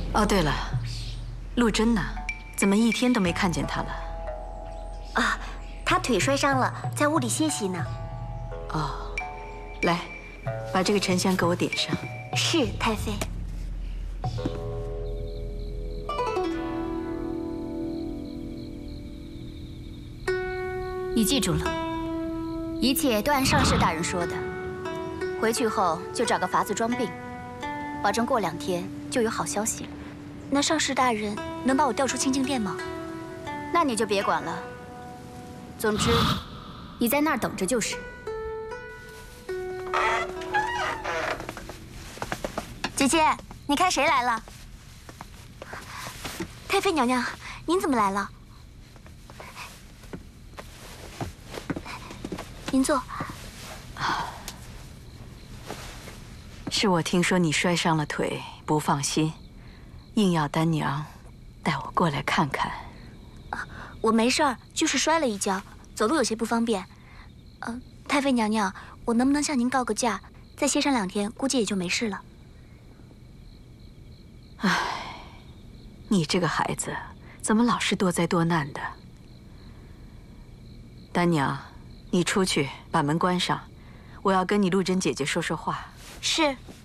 哦，对了，陆贞呢？怎么一天都没看见她了？ 啊，她腿摔伤了，在屋里歇息呢。 哦，来，把这个沉香给我点上。 是，太妃。 你记住了，一切都按上士大人说的。回去后就找个法子装病，保证过2天就有好消息了。 那上士大人能把我调出清静殿吗？ 那你就别管了。总之，你在那儿等着就是。 姐姐，你看谁来了？太妃娘娘，您怎么来了？您坐。 是我听说你摔伤了腿，不放心，硬要丹娘带我过来看看。 我没事儿，就是摔了一跤，走路有些不方便。太妃娘娘，我能不能向您告个假，再歇上2天，估计也就没事了。 唉，你这个孩子怎么老是多灾多难的？丹娘，你出去把门关上，我要跟你陆贞姐姐说说话。 是。